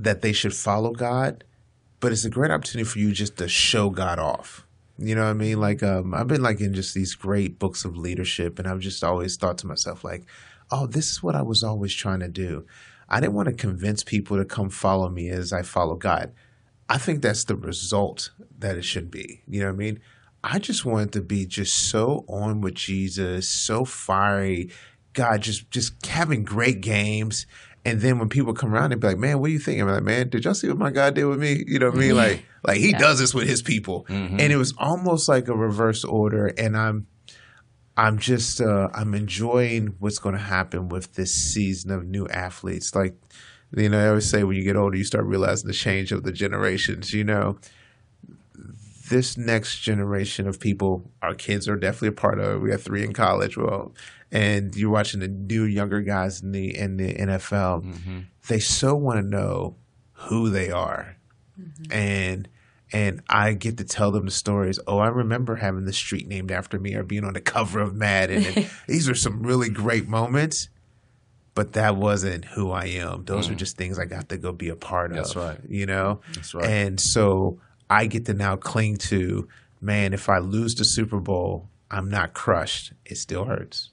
that they should follow God, but it's a great opportunity for you just to show God off. You know what I mean? Like, I've been like in just these great books of leadership, and I've just always thought to myself, like, oh, this is what I was always trying to do. I didn't want to convince people to come follow me as I follow God. I think that's the result that it should be. You know what I mean? I just wanted to be just so on with Jesus, so fiery, God, just having great games. And then when people come around, they'd be like, man, what do you think? I'm like, man, did y'all see what my God did with me? You know what I mean? Like he does this with his people. And it was almost like a reverse order. And I'm just I'm enjoying what's going to happen with this season of new athletes. Like, you know, I always say when you get older, you start realizing the change of the generations. You know, this next generation of people, our kids are definitely a part of it. We got 3 in college. Well, and you're watching the new younger guys in the NFL. They so want to know who they are, and I get to tell them the stories. Oh, I remember having the street named after me, or being on the cover of Madden. And these are some really great moments, but that wasn't who I am. Those are just things I got to go be a part of. That's right. You know? That's right. And so I get to now cling to, man, if I lose the Super Bowl, I'm not crushed. It still hurts.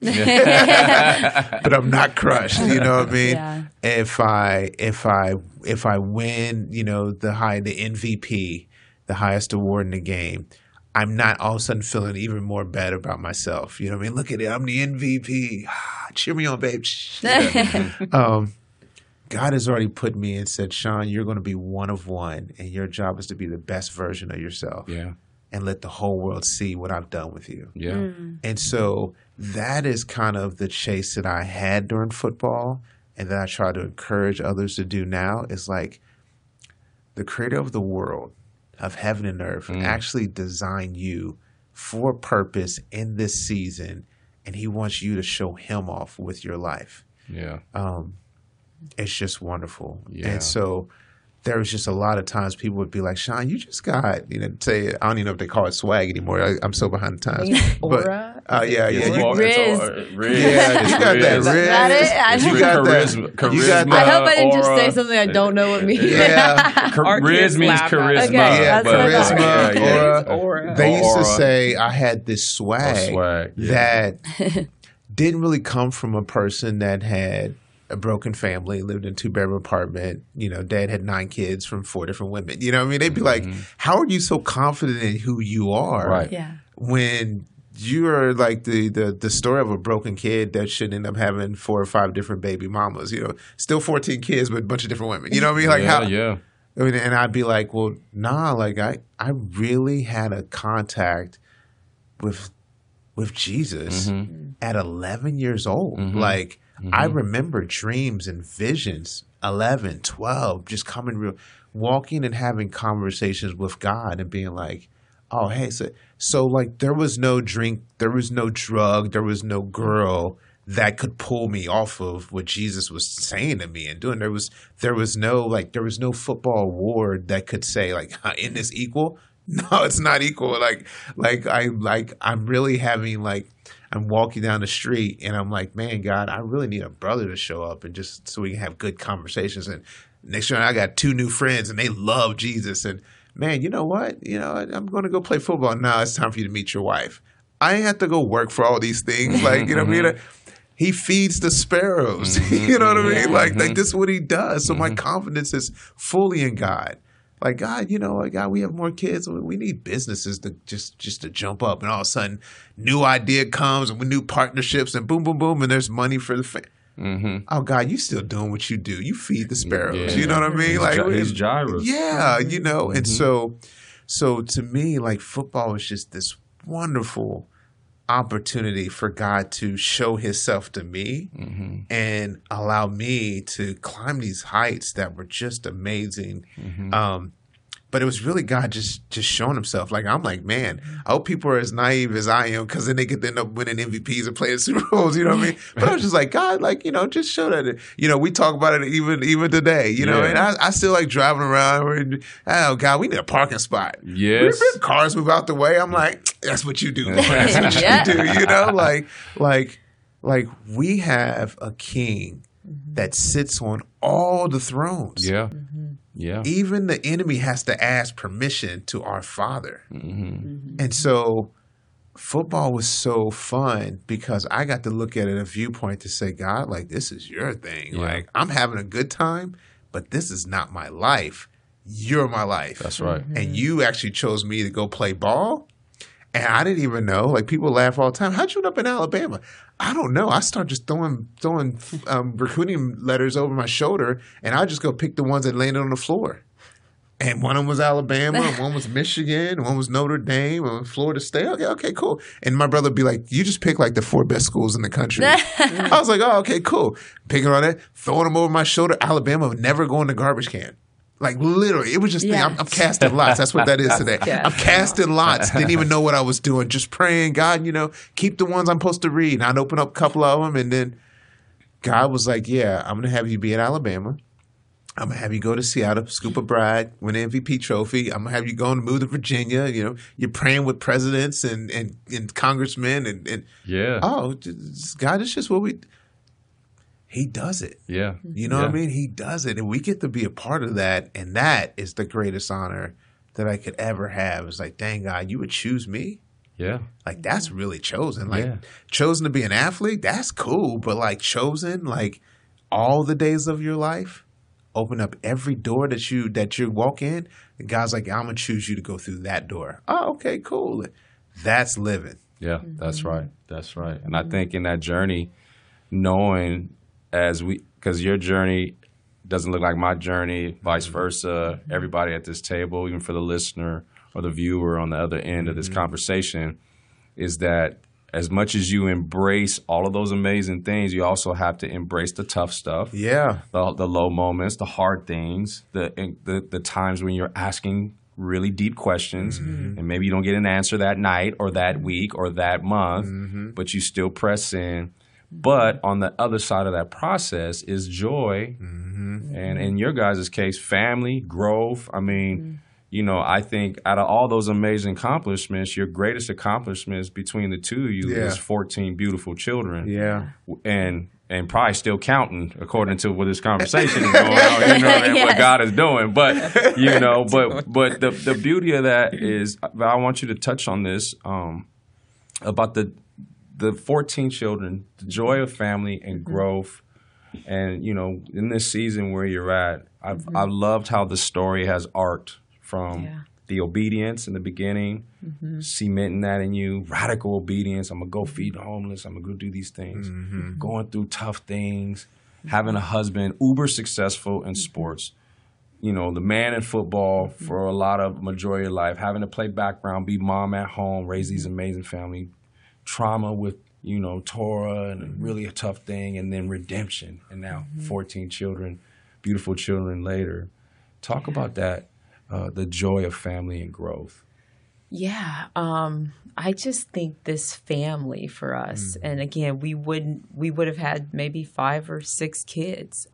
But I'm not crushed, you know what I mean? Yeah. If I win, you know, the MVP, the highest award in the game, I'm not all of a sudden feeling even more bad about myself. You know what I mean? Look at it, I'm the MVP. Cheer me on, babe. God has already put me and said, Sean, you're going to be one of one, and your job is to be the best version of yourself. Yeah. And let the whole world see what I've done with you. Yeah. And so that is kind of the chase that I had during football, and that I try to encourage others to do now, is like, the creator of the world, of heaven and earth, actually designed you for a purpose in this season, and he wants you to show him off with your life. Yeah. It's just wonderful. Yeah. And so there was just a lot of times people would be like, Sean, you just got, you know, say, I don't even know if they call it swag anymore. I'm so behind the times. Aura? But, yeah. Riz. Yeah, you got Is that that Riz. it? You got that. Charisma. You got I hope I didn't just aura. say something I don't know what means. Yeah. Our Riz kids means laugh at it. charisma. Okay, that's what I thought. Charisma, Aura. They used to Aura. say I had this swag, swag, yeah. that didn't really come from a person that had a broken family, lived in a 2-bedroom apartment. You know, dad had 9 kids from 4 different women. You know what I mean? They'd be like, how are you so confident in who you are? Right. Yeah. When you're like the story of a broken kid that should end up having 4 or 5 different baby mamas, you know, still 14 kids, but a bunch of different women. You know what I mean? Like Yeah. I mean, and I'd be like, well, nah, like I really had a contact with Jesus at 11 years old. Like, I remember dreams and visions, 11, 12, just coming real, walking and having conversations with God and being like, oh, hey, so like there was no drink, there was no drug, there was no girl that could pull me off of what Jesus was saying to me and doing. There was no football award that could say like, isn't this equal? No, it's not equal. I'm really having like, I'm walking down the street and I'm like, man, God, I really need a brother to show up and just so we can have good conversations. And next year I got 2 new friends and they love Jesus. And man, you know what? You know, I'm going to go play football. Now it's time for you to meet your wife. I ain't have to go work for all these things. Like, you know what I mean? He feeds the sparrows. You know what I mean? Like this is what he does. So my confidence is fully in God. Like, God, you know, like, God, we have more kids. We need businesses to just to jump up. And all of a sudden, new idea comes and with new partnerships and boom, boom, boom. And there's money for the Oh, God, you still doing what you do. You feed the sparrows. Yeah. You know what I mean? He's Jairus. Yeah, you know. And so to me, like, football is just this wonderful opportunity for God to show himself to me and allow me to climb these heights that were just amazing. But it was really God just showing himself. Like, I'm like, man, I hope people are as naive as I am, because then they could end up winning MVPs and playing Super Bowls, you know what I mean? But I was just like, God, like, you know, just show that. You know, we talk about it even today, you know, and I still like driving around and, oh, God, we need a parking spot. Yes. Cars move out the way. I'm like, that's what you do, Lord. That's what you do, you know? Like we have a king that sits on all the thrones. Yeah. Yeah. Even the enemy has to ask permission to our Father. Mm-hmm. And so football was so fun because I got to look at it a viewpoint to say, God, like, this is your thing. Yeah. Like, I'm having a good time, but this is not my life. You're my life. That's right. And you actually chose me to go play ball. And I didn't even know. Like, people laugh all the time. How'd you end up in Alabama? I don't know. I started just throwing recruiting letters over my shoulder, and I just go pick the ones that landed on the floor. And one of them was Alabama, one was Michigan, one was Notre Dame, one was Florida State. Okay, cool. And my brother would be like, you just pick like the 4 best schools in the country. I was like, oh, okay, cool. Picking on that, throwing them over my shoulder. Alabama would never go in the garbage can. Like, literally, it was just I'm casting lots. That's what that is today. I'm casting lots. Didn't even know what I was doing. Just praying, God, keep the ones I'm supposed to read. And I'd open up a couple of them. And then God was like, yeah, I'm going to have you be at Alabama. I'm going to have you go to Seattle, scoop a bride, win an MVP trophy. I'm going to have you go and move to Virginia. You're praying with presidents and congressmen. And yeah. Oh, God, it's just what He does it. Yeah. You know what I mean? He does it. And we get to be a part of that. And that is the greatest honor that I could ever have. It's like, dang, God, you would choose me? Yeah. Like, that's really chosen. Like, chosen to be an athlete, that's cool. But, like, chosen, like, all the days of your life, open up every door that you walk in. And God's like, I'm going to choose you to go through that door. Oh, okay, cool. That's living. Yeah, that's right. That's right. And I think in that journey, knowing because your journey doesn't look like my journey, vice versa. Everybody at this table, even for the listener or the viewer on the other end of this conversation, is that as much as you embrace all of those amazing things, you also have to embrace the tough stuff. Yeah. The low moments, the hard things, the times when you're asking really deep questions and maybe you don't get an answer that night or that week or that month, but you still press in. But on the other side of that process is joy, and in your guys' case, family, growth. I mean, I think out of all those amazing accomplishments, your greatest accomplishments between the two of you is 14 beautiful children. Yeah. And probably still counting according to what this conversation is going on, what God is doing. But, but the beauty of that is, I want you to touch on this, about the 14 children, the joy of family and growth. And, in this season where you're at, I've loved how the story has arced from the obedience in the beginning, cementing that in you, radical obedience. I'm going to go feed the homeless. I'm going to go do these things, going through tough things, having a husband, uber successful in sports. The man in football for a lot of majority of life, having to play background, be mom at home, raise these amazing family, trauma with, Torah and really a tough thing, and then redemption. And now 14 children, beautiful children later. Talk about that, the joy of family and growth. Yeah. I just think this family for us, and again, we would have had maybe 5 or 6 kids.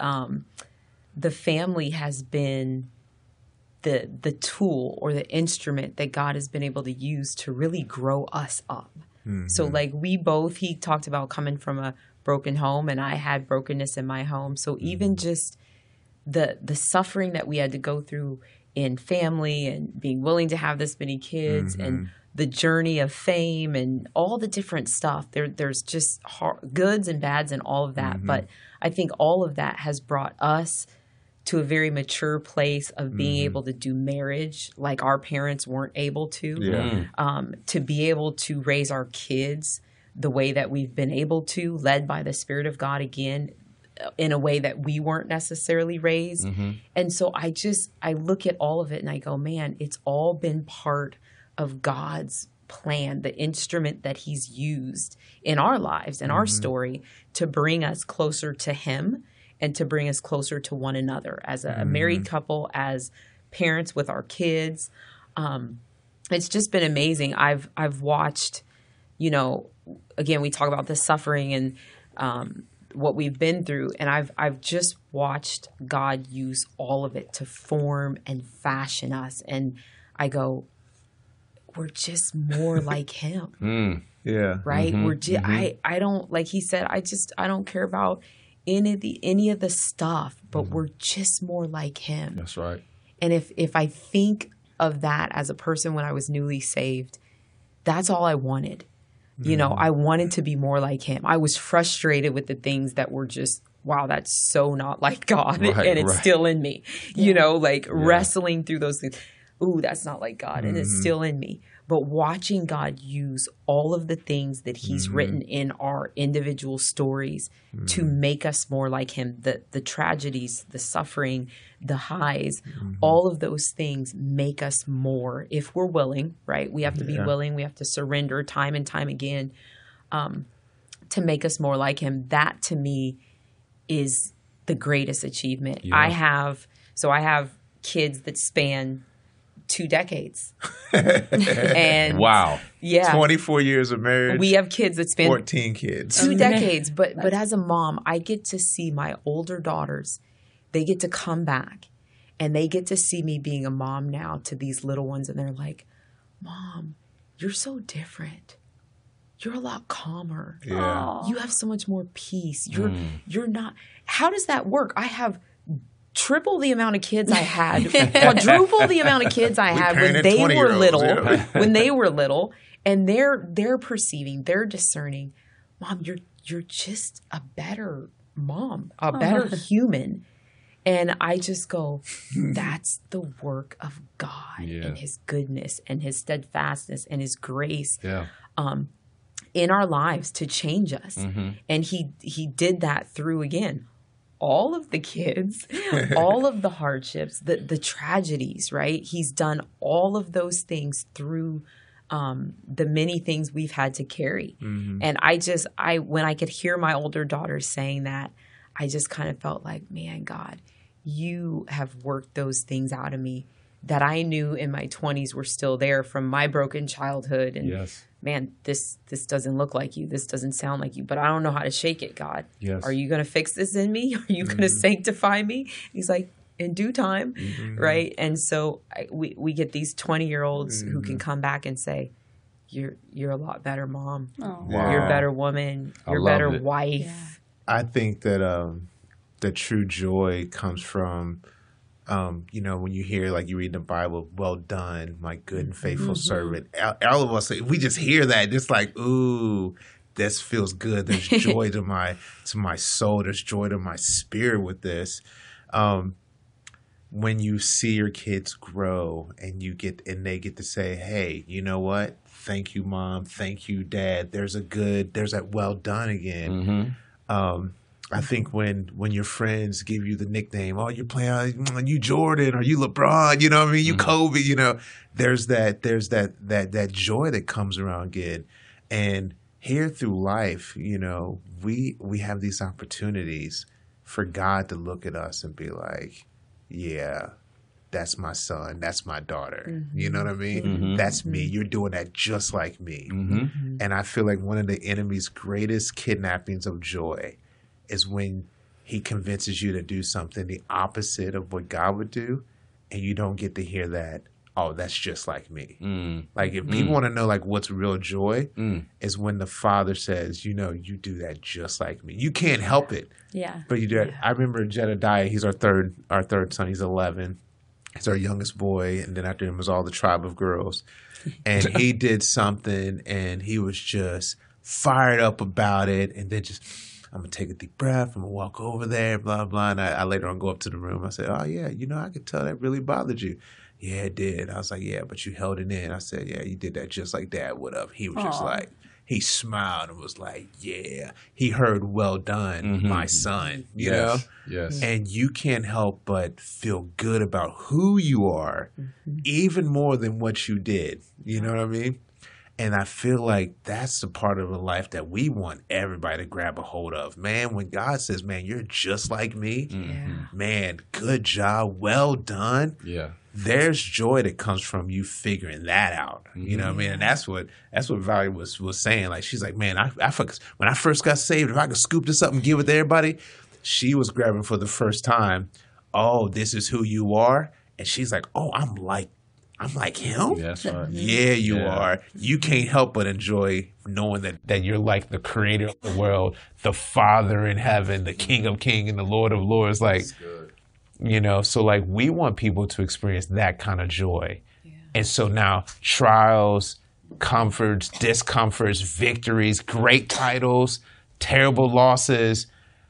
The family has been the tool or the instrument that God has been able to use to really grow us up. So like he talked about coming from a broken home, and I had brokenness in my home. So even just the suffering that we had to go through in family and being willing to have this many kids and the journey of fame and all the different stuff, there's just goods and bads and all of that. But I think all of that has brought us to a very mature place of being able to do marriage like our parents weren't able to, to be able to raise our kids the way that we've been able to, led by the Spirit of God again, in a way that we weren't necessarily raised. And so I look at all of it and I go, man, it's all been part of God's plan, the instrument that he's used in our lives, in our story, to bring us closer to him and to bring us closer to one another as a married couple, as parents with our kids. It's just been amazing. I've watched, again, we talk about the suffering and what we've been through, and I've just watched God use all of it to form and fashion us. And I go, we're just more like him. Yeah. Right? We're just, I don't, like he said, I don't care about any of the stuff, but we're just more like him. That's right. And if I think of that as a person when I was newly saved, that's all I wanted. You know, I wanted to be more like him. I was frustrated with the things that were just, wow, that's so not like God. Right, and it's right. still in me, you know, like wrestling through those things. Ooh, that's not like God. And it's still in me. But watching God use all of the things that he's written in our individual stories to make us more like him, the tragedies, the suffering, the highs, all of those things make us more if we're willing, right? We have to be willing. We have to surrender time and time again to make us more like him. That to me is the greatest achievement. Yeah. I have kids that span 2 decades. And Wow. yeah, 24 years of marriage. we have kids that span 14 kids. 2 decades. But as a mom, I get to see my older daughters. They get to come back and they get to see me being a mom now to these little ones. And they're like, Mom, you're so different. You're a lot calmer. Yeah. You have so much more peace. You're not. How does that work? I have triple the amount of kids I had, quadruple the amount of kids I had when parented they were 20-year-olds, little. yeah. When they were little, and they're perceiving, they're discerning. Mom, you're just a better mom, a better human. And I just go, that's the work of God and his goodness and his steadfastness and his grace. Yeah. In our lives to change us. And he did that through, again, all of the kids, all of the hardships, the tragedies, right? He's done all of those things through the many things we've had to carry. And when I could hear my older daughters saying that, I just kind of felt like, man, God, you have worked those things out of me that I knew in my 20s were still there from my broken childhood. And man, this doesn't look like you. This doesn't sound like you. But I don't know how to shake it, God. Yes. Are you going to fix this in me? Are you going to sanctify me? He's like, in due time, right? And so we get these 20-year-olds who can come back and say, you're a lot better mom. Oh. Wow. You're a better woman. I You're a loved better it. wife. Yeah. I think that the true joy comes from, when you hear, like you read in the Bible, well done, my good and faithful servant. All of us, we just hear that. It's like, ooh, this feels good. There's joy to my soul. There's joy to my spirit with this. When you see your kids grow and they get to say, hey, you know what? Thank you, Mom. Thank you, Dad. There's that well done again. I think when your friends give you the nickname, oh, you're playing, you Jordan or you LeBron, you know what I mean? You Kobe, there's that joy that comes around again. And here through life, we have these opportunities for God to look at us and be like, yeah, that's my son, that's my daughter. You know what I mean? That's me. You're doing that just like me. And I feel like one of the enemy's greatest kidnappings of joy is when he convinces you to do something the opposite of what God would do, and you don't get to hear that, oh, that's just like me. Like if people want to know like what's real joy is when the Father says, you do that just like me. You can't help it. Yeah. But you do it. I remember Jedediah, he's our third son, he's 11. He's our youngest boy, and then after him was all the tribe of girls. And he did something and he was just fired up about it, and then just, I'm going to take a deep breath. I'm going to walk over there, blah, blah. And I later on go up to the room. I said, oh, yeah, I could tell that really bothered you. Yeah, it did. I was like, yeah, but you held it in. I said, yeah, you did that just like Dad would have. He was just like, he smiled and was like, yeah. He heard, well done, my son, you know? Yes. And you can't help but feel good about who you are, even more than what you did. You know what I mean? And I feel like that's the part of the life that we want everybody to grab a hold of. Man, when God says, man, you're just like me, man, good job, well done. Yeah. There's joy that comes from you figuring that out. You know what I mean? And that's what Valerie was saying. Like, she's like, man, when I first got saved, if I could scoop this up and give it to everybody, she was grabbing for the first time, oh, this is who you are. And she's like, oh, I'm like him? Yeah, that's right. Yeah, you are. You can't help but enjoy knowing that you're like the creator of the world, the Father in heaven, the King of Kings and the Lord of Lords. Like, So like we want people to experience that kind of joy. Yeah. And so now trials, comforts, discomforts, victories, great titles, terrible losses,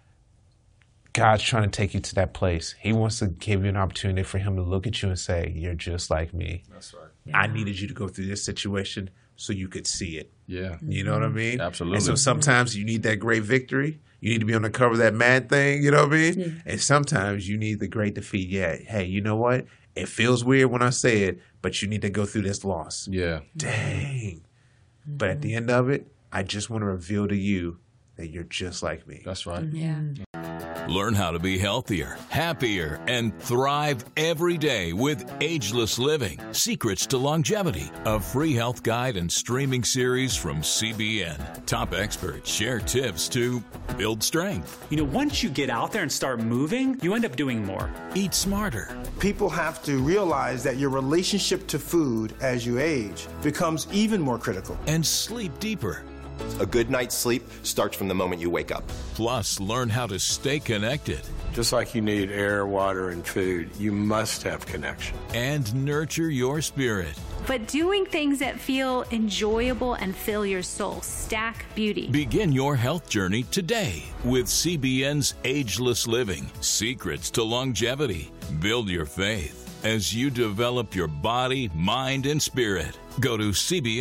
God's trying to take you to that place. He wants to give you an opportunity for him to look at you and say, you're just like me. That's right. Yeah. I needed you to go through this situation so you could see it. Yeah. You know what I mean? Absolutely. And so sometimes you need that great victory. You need to be on the cover of that Mad thing, you know what I mean? Yeah. And sometimes you need the great defeat. Yeah, hey, you know what? It feels weird when I say it, but you need to go through this loss. Yeah. Dang. But at the end of it, I just want to reveal to you that you're just like me. That's right. Yeah. Learn how to be healthier, happier, and thrive every day with Ageless Living, Secrets to Longevity, a free health guide and streaming series from CBN. Top experts share tips to build strength. Once you get out there and start moving, you end up doing more. Eat smarter. People have to realize that your relationship to food as you age becomes even more critical. And sleep deeper. A good night's sleep starts from the moment you wake up. Plus, learn how to stay connected. Just like you need air, water, and food, you must have connection. And nurture your spirit. But doing things that feel enjoyable and fill your soul. Stack Beauty. Begin your health journey today with CBN's Ageless Living, Secrets to Longevity. Build your faith as you develop your body, mind, and spirit. Go to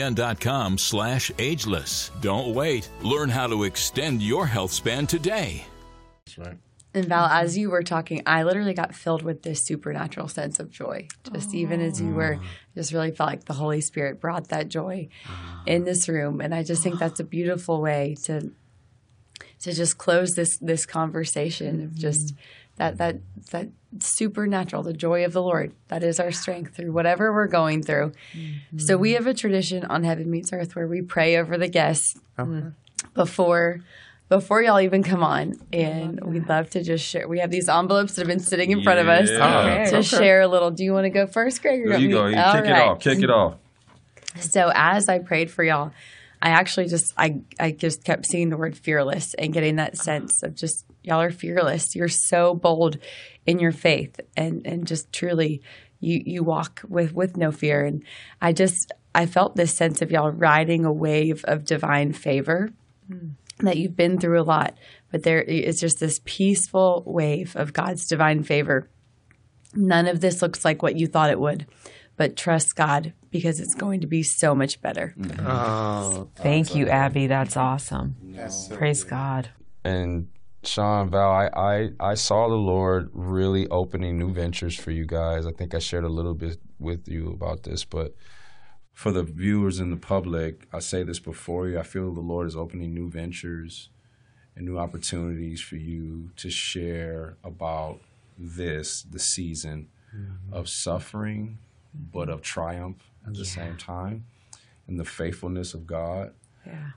cbn.com/ageless. Don't wait. Learn how to extend your health span today. That's right. And Val, as you were talking, I literally got filled with this supernatural sense of joy. Just even as you were, just really felt like the Holy Spirit brought that joy in this room. And I just think that's a beautiful way to just close this conversation of just that supernatural, the joy of the Lord. That is our strength through whatever we're going through. Mm-hmm. So we have a tradition on Heaven Meets Earth where we pray over the guests before y'all even come on. And we'd love to just share. We have these envelopes that have been sitting in front of us to share a little. Do you want to go first, Greg? There you go. You kick it off. So as I prayed for y'all, I actually just kept seeing the word fearless and getting that sense of just y'all are fearless. You're so bold in your faith and just truly you walk with no fear. And I felt this sense of y'all riding a wave of divine favor that you've been through a lot, but there is just this peaceful wave of God's divine favor. None of this looks like what you thought it would, but trust God because it's going to be so much better. Mm-hmm. Oh, thank you, Abby. That's awesome. Praise God. And Sean, Val, I saw the Lord really opening new ventures for you guys. I think I shared a little bit with you about this, but for the viewers and the public, I say this before you, I feel the Lord is opening new ventures and new opportunities for you to share about the season of suffering, but of triumph at the same time, and the faithfulness of God. Yeah.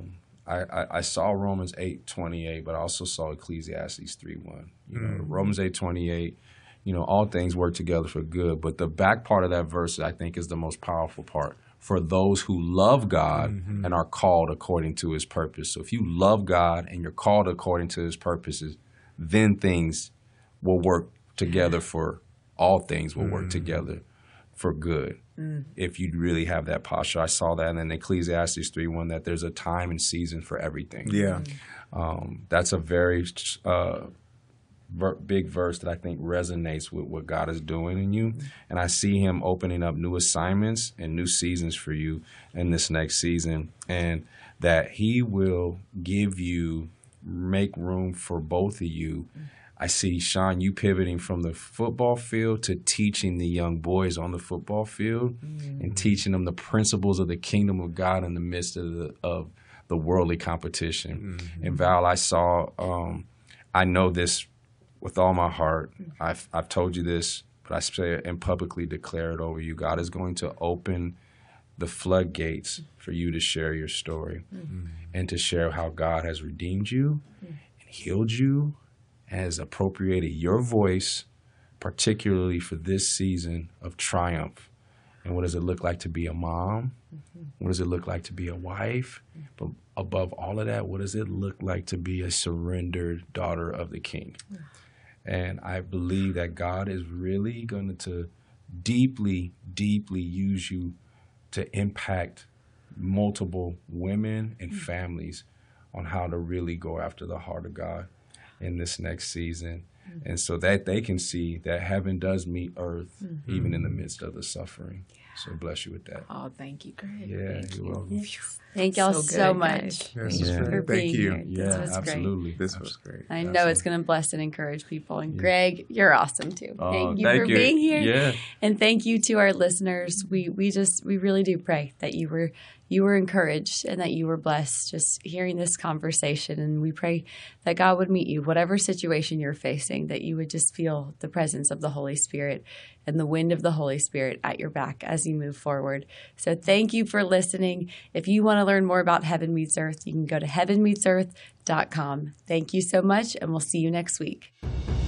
I saw Romans 8:28, but I also saw Ecclesiastes 3:1. Romans 8:28, all things work together for good. But the back part of that verse, I think, is the most powerful part. For those who love God and are called according to his purpose. So if you love God and you're called according to his purposes, then things will work together all things will work together for good. If you really have that posture. I saw that in Ecclesiastes 3:1 that there's a time and season for everything. Yeah. That's a very big verse that I think resonates with what God is doing in you. And I see him opening up new assignments and new seasons for you in this next season, and that he will make room for both of you. I see, Sean, you pivoting from the football field to teaching the young boys on the football field and teaching them the principles of the kingdom of God in the midst of the worldly competition. And Val, I know this with all my heart. I've told you this, but I say it and publicly declare it over you. God is going to open the floodgates for you to share your story and to share how God has redeemed you and healed you, has appropriated your voice, particularly for this season of triumph. And what does it look like to be a mom? What does it look like to be a wife? But above all of that, what does it look like to be a surrendered daughter of the King? And I believe that God is really going to deeply, deeply use you to impact multiple women and families on how to really go after the heart of God in this next season. And so that they can see that heaven does meet earth, even in the midst of the suffering. So bless you with that. Oh, thank you, Greg. Yeah, Thank you're you. welcome. Thank y'all so good, much Yes, for thank being you. here. Yeah, This was absolutely. great. This was great. I know it's going to bless and encourage people. And Greg, you're awesome too. Thank you for being here. Yeah. And thank you to our listeners. We really do pray that you were encouraged and that you were blessed just hearing this conversation. And we pray that God would meet you, whatever situation you're facing, that you would just feel the presence of the Holy Spirit and the wind of the Holy Spirit at your back as you move forward. So thank you for listening. If you want to learn more about Heaven Meets Earth, you can go to heavenmeetsearth.com. Thank you so much, and we'll see you next week.